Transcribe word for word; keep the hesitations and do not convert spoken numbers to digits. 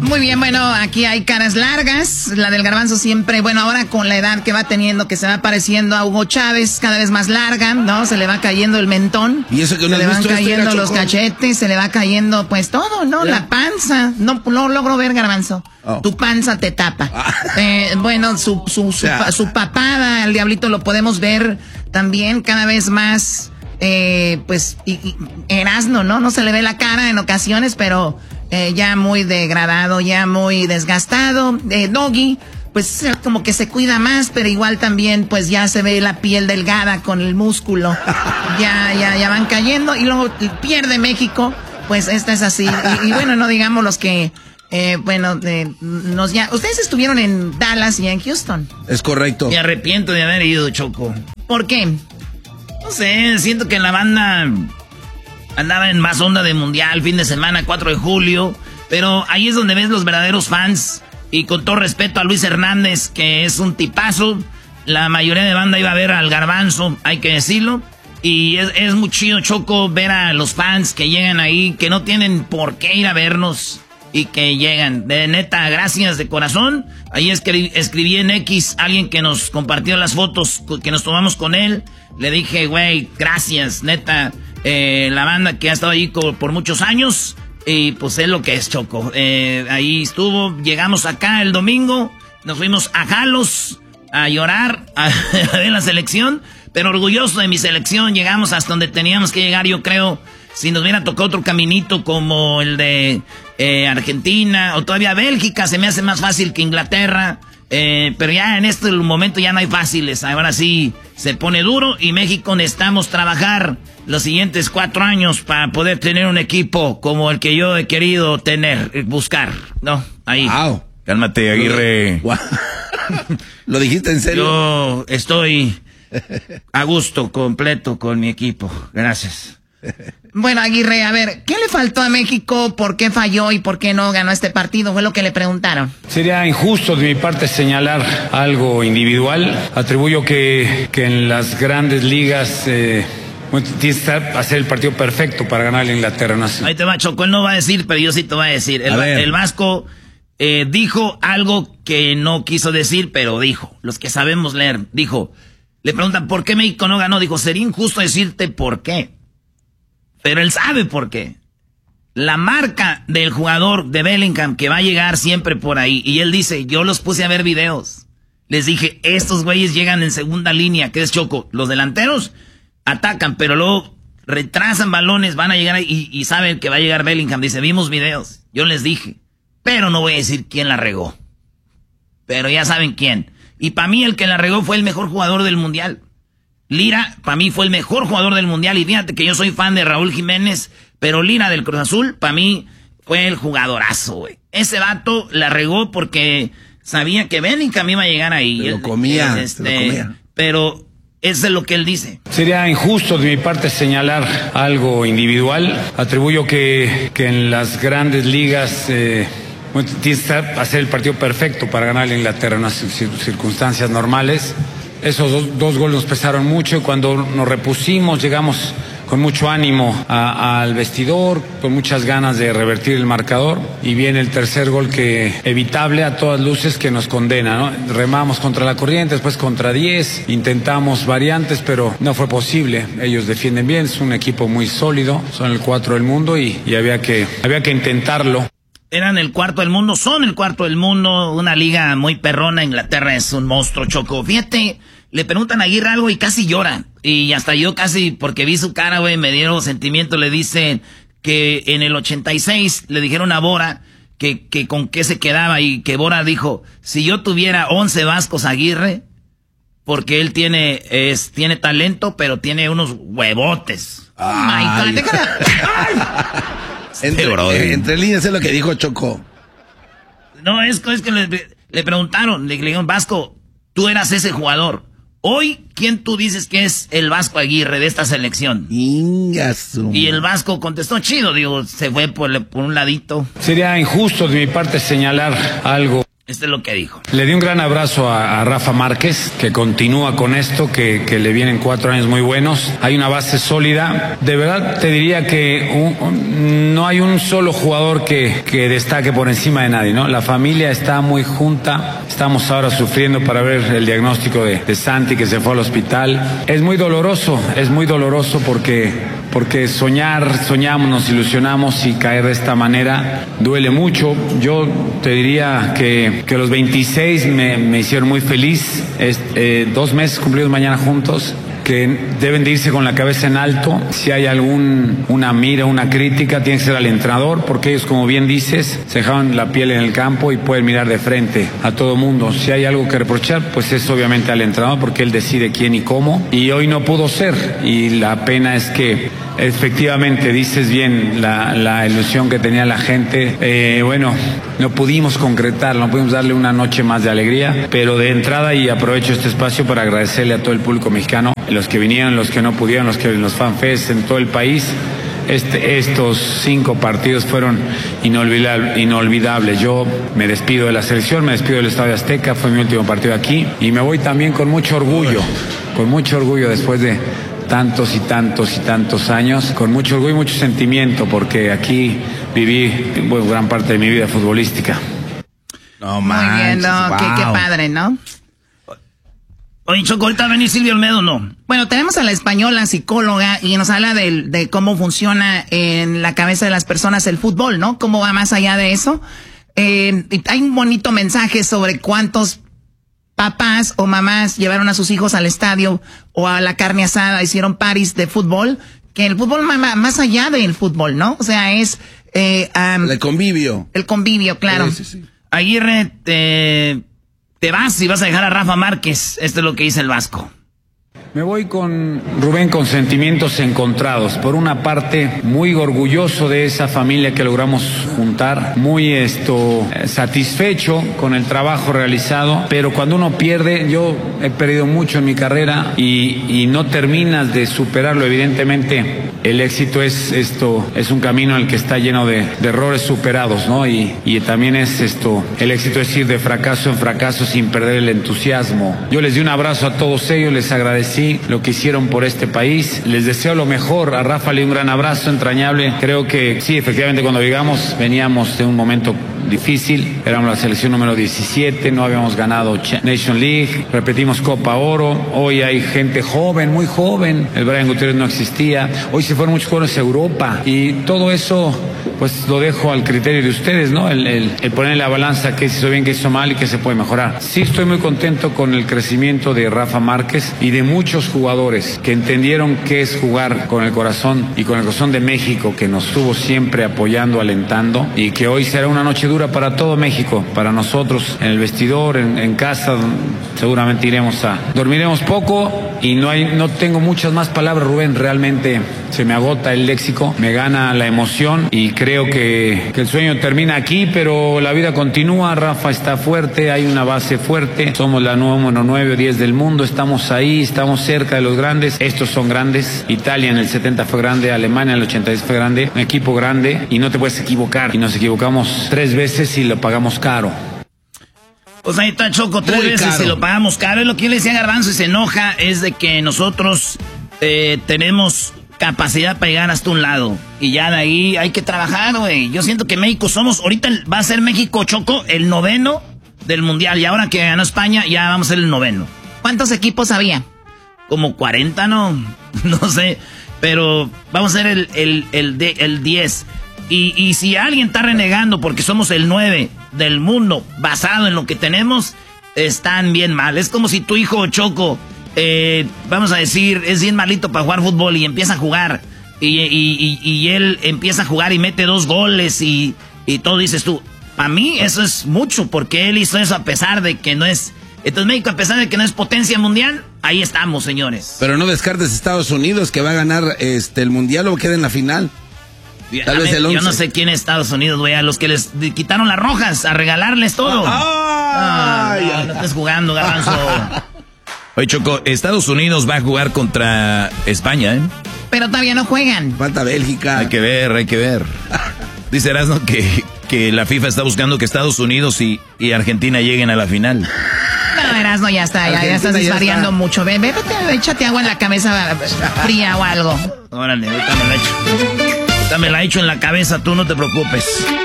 Muy bien, bueno, aquí hay caras largas. La del Garbanzo siempre, bueno, ahora con la edad que va teniendo, que se va pareciendo a Hugo Chávez, cada vez más larga, ¿no? Se le va cayendo el mentón. Y eso que no se le van cayendo este los cachetes, se le va cayendo, pues todo, ¿no? ¿Ya? La panza. No, no logro ver, Garbanzo. Oh. Tu panza te tapa. Ah. Eh, bueno, su, su, su, pa, su papada, el diablito lo podemos ver también cada vez más, eh, pues, y, y, Erasmo, ¿no? No se le ve la cara en ocasiones, pero eh, ya muy degradado, ya muy desgastado. Eh, Doggy, pues como que se cuida más, pero igual también, pues ya se ve la piel delgada con el músculo. Ya, ya, ya van cayendo. Y luego pierde México, pues esta es así. Y, y bueno, no digamos los que... Eh, bueno, eh, nos ya, ustedes estuvieron en Dallas y en Houston. Es correcto. Me arrepiento de haber ido, Choco. ¿Por qué? No sé, siento que la banda andaba en más onda de mundial, fin de semana, cuatro de julio. Pero ahí es donde ves los verdaderos fans. Y con todo respeto a Luis Hernández, que es un tipazo, la mayoría de banda iba a ver al Garbanzo, hay que decirlo. Y es, es muy chido, Choco, ver a los fans que llegan ahí, que no tienen por qué ir a vernos. Y que llegan, de neta, gracias de corazón. Ahí escri- escribí en X, alguien que nos compartió las fotos que nos tomamos con él. Le dije, güey, gracias, neta, eh, la banda que ha estado ahí co- por muchos años. Y pues es lo que es, Choco. Eh, ahí estuvo, llegamos acá el domingo, nos fuimos a Jalos a llorar, a, a ver la selección. Pero orgulloso de mi selección, llegamos hasta donde teníamos que llegar, yo creo. Si nos hubiera tocado otro caminito como el de eh, Argentina o todavía Bélgica, se me hace más fácil que Inglaterra. Eh, pero ya en este momento ya no hay fáciles. Ahora sí se pone duro y México necesitamos trabajar los siguientes cuatro años para poder tener un equipo como el que yo he querido tener, buscar. No, ahí. Wow. Cálmate, Aguirre. Wow. ¿Lo dijiste en serio? Yo estoy a gusto, completo con mi equipo. Gracias. Bueno, Aguirre, a ver, ¿qué le faltó a México? ¿Por qué falló y por qué no ganó este partido? Fue lo que le preguntaron. Sería injusto de mi parte señalar algo individual. Atribuyo que, que en las grandes ligas eh, bueno, tienes que hacer el partido perfecto para ganar a Inglaterra. ¿No? Ahí te va, Choco, él no va a decir, pero yo sí te voy a decir. El, a el Vasco eh, dijo algo que no quiso decir, pero dijo. Los que sabemos leer, dijo. Le preguntan, ¿por qué México no ganó? Dijo, sería injusto decirte por qué. Pero él sabe por qué. La marca del jugador de Bellingham que va a llegar siempre por ahí. Y él dice, yo los puse a ver videos. Les dije, estos güeyes llegan en segunda línea, que es Choco. Los delanteros atacan, pero luego retrasan balones, van a llegar ahí y, y saben que va a llegar Bellingham. Dice, vimos videos. Yo les dije, pero no voy a decir quién la regó. Pero ya saben quién. Y para mí el que la regó fue el mejor jugador del mundial. Lira, para mí fue el mejor jugador del mundial. Y fíjate que yo soy fan de Raúl Jiménez, pero Lira del Cruz Azul, para mí fue el jugadorazo, güey. Ese vato la regó porque sabía que Bellingham iba a llegar ahí. Se lo comía, este, se lo comía. Pero eso es lo que él dice. Sería injusto de mi parte señalar algo individual. Atribuyo que, que en las grandes ligas... Eh, bueno, tienes que hacer el partido perfecto para ganar a Inglaterra en unas circunstancias normales. Esos dos, dos goles nos pesaron mucho y cuando nos repusimos llegamos con mucho ánimo a, al vestidor, con muchas ganas de revertir el marcador y viene el tercer gol que evitable a todas luces que nos condena, ¿no? Remamos contra la corriente, después contra diez, intentamos variantes pero no fue posible. Ellos defienden bien, es un equipo muy sólido, son el cuatro del mundo y, y había que, había que intentarlo. Eran el cuarto del mundo, son el cuarto del mundo, una liga muy perrona. Inglaterra es un monstruo, Choco. Fíjate, le preguntan a Aguirre algo y casi llora. Y hasta yo casi, porque vi su cara, güey, me dieron sentimiento. Le dicen que en el ochenta y seis le dijeron a Bora que, que con qué se quedaba. Y que Bora dijo, si yo tuviera once Vascos Aguirre, porque él tiene, es, tiene talento, pero tiene unos huevotes. Oh my God. Entre, eh, entre líneas es lo que dijo Choco. No, es, es que le, le preguntaron, le, le dijeron, Vasco, tú eras ese jugador. Hoy, ¿quién tú dices que es el Vasco Aguirre de esta selección? Ingazo. Y el Vasco contestó, chido, digo, se fue por, por un ladito. Sería injusto de mi parte señalar algo. Este es lo que dijo. Le di un gran abrazo a, a Rafa Márquez, que continúa con esto, que, que le vienen cuatro años muy buenos. Hay una base sólida. De verdad te diría que un, un, no hay un solo jugador que, que destaque por encima de nadie, ¿no? La familia está muy junta. Estamos ahora sufriendo para ver el diagnóstico de, de Santi, que se fue al hospital. Es muy doloroso, es muy doloroso porque, porque soñar, soñamos, nos ilusionamos y caer de esta manera duele mucho. Yo te diría que que los veintiséis me, me hicieron muy feliz, es, eh, dos meses cumplidos mañana juntos, que deben de irse con la cabeza en alto. Si hay algún una mira, una crítica, tiene que ser al entrenador, porque ellos, como bien dices, se dejaban la piel en el campo y pueden mirar de frente a todo mundo. Si hay algo que reprochar, pues es obviamente al entrenador, porque él decide quién y cómo, y hoy no pudo ser, y la pena es que efectivamente, dices bien, la, la ilusión que tenía la gente, eh, bueno, no pudimos concretar, no pudimos darle una noche más de alegría, pero de entrada, y aprovecho este espacio para agradecerle a todo el público mexicano, los que vinieron, los que no pudieron, los que los fanfests en todo el país. Este, estos cinco partidos fueron inolvidable, inolvidables. Yo me despido de la selección, me despido del Estadio Azteca, fue mi último partido aquí, y me voy también con mucho orgullo, con mucho orgullo después de tantos y tantos y tantos años, con mucho orgullo y mucho sentimiento, porque aquí viví bueno, gran parte de mi vida futbolística. No manches, muy bien, no, wow. qué, qué padre, ¿no? Oye, Choco, ¿ahorita va a venir Silvio Olmedo o no? Bueno, tenemos a la española psicóloga y nos habla de, de cómo funciona en la cabeza de las personas el fútbol, ¿no? Cómo va más allá de eso. Eh, hay un bonito mensaje sobre cuántos papás o mamás llevaron a sus hijos al estadio o a la carne asada, hicieron paris de fútbol, que el fútbol va más allá del fútbol, ¿no? O sea, es... Eh, um, el convivio. El convivio, claro. Sí, sí, sí. Aguirre, te, te vas y vas a dejar a Rafa Márquez. Esto es lo que dice el Vasco. Me voy con Rubén con sentimientos encontrados. Por una parte, muy orgulloso de esa familia que logramos juntar, muy esto satisfecho con el trabajo realizado, pero cuando uno pierde, yo he perdido mucho en mi carrera y, y no terminas de superarlo. Evidentemente, el éxito es esto, es un camino en el que está lleno de, de errores superados, ¿no? Y, y también es esto, el éxito es ir de fracaso en fracaso sin perder el entusiasmo. Yo les di un abrazo a todos ellos, les agradecí lo que hicieron por este país, les deseo lo mejor. A Rafa le di un gran abrazo entrañable. Creo que sí, efectivamente, cuando llegamos veníamos de un momento difícil, éramos la selección número diecisiete, no habíamos ganado Nation League, repetimos Copa Oro, hoy hay gente joven, muy joven, el Brian Gutiérrez no existía, hoy se fueron muchos jugadores a Europa, y todo eso pues lo dejo al criterio de ustedes, ¿no? El, el, el poner en la balanza qué se hizo bien, qué se hizo mal y qué se puede mejorar. Sí estoy muy contento con el crecimiento de Rafa Márquez y de muchos jugadores que entendieron qué es jugar con el corazón y con el corazón de México, que nos estuvo siempre apoyando, alentando, y que hoy será una noche dura para todo México, para nosotros, en el vestidor, en, en casa, seguramente iremos a... Dormiremos poco y no hay, no tengo muchas más palabras, Rubén, realmente se me agota el léxico, me gana la emoción y creo que, que el sueño termina aquí, pero la vida continúa. Rafa está fuerte, hay una base fuerte, somos la número nueve o diez del mundo, estamos ahí, estamos cerca de los grandes, estos son grandes, Italia en el setenta fue grande, Alemania en el ochenta y seis fue grande, un equipo grande y no te puedes equivocar, y nos equivocamos tres veces y lo pagamos caro. Pues ahí está, Choco, tres Muy veces caro. y lo pagamos caro. Es lo que yo le decía a Garbanzo y se enoja, es de que nosotros eh, tenemos capacidad para llegar hasta un lado. Y ya de ahí hay que trabajar, güey. Yo siento que México somos, ahorita va a ser México, Choco, el noveno del mundial. Y ahora que ganó España, ya vamos a ser el noveno. ¿Cuántos equipos había? Como cuarenta, ¿no? No sé. Pero vamos a ser el, el, el, de, el diez. Y, y si alguien está renegando porque somos el nueve del mundo basado en lo que tenemos, están bien mal. Es como si tu hijo Choco, eh, vamos a decir, es bien malito para jugar fútbol y empieza a jugar. Y, y, y, y él empieza a jugar y mete dos goles y, y todo, dices tú. Para mí eso es mucho, porque él hizo eso a pesar de que no es... Entonces México, a pesar de que no es potencia mundial, ahí estamos, señores. Pero no descartes Estados Unidos, que va a ganar este el mundial o queda en la final. Tal vez el once. Yo no sé quién es Estados Unidos, güey, a los que les quitaron las rojas, a regalarles todo. Ah, no, no, no estés jugando, Garbanzo. Oye, Choco, Estados Unidos va a jugar contra España, ¿eh? Pero todavía no juegan. Falta Bélgica. Hay que ver, hay que ver. Dice Erasmo que, que la FIFA está buscando que Estados Unidos y, y Argentina lleguen a la final. No, Erasmo, ya está, ya, ya estás desvariando mucho. Ve, vete, échate agua en la cabeza fría o algo. Órale, ahorita me la echo. Ahorita me la echo en la cabeza, tú no te preocupes.